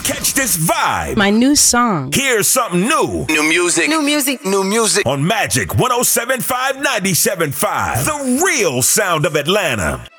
Catch this vibe. My new song. Here's something new. New music. New music. New music. On Magic 107.5 97.5. The real sound of Atlanta.